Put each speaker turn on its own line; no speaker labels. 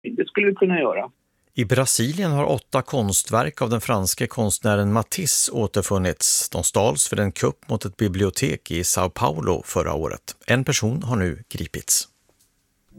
Det skulle vi kunna göra.
I Brasilien har 8 konstverk av den franske konstnären Matisse återfunnits. De stals vid en kupp mot ett bibliotek i Sao Paulo förra året. En person har nu gripits.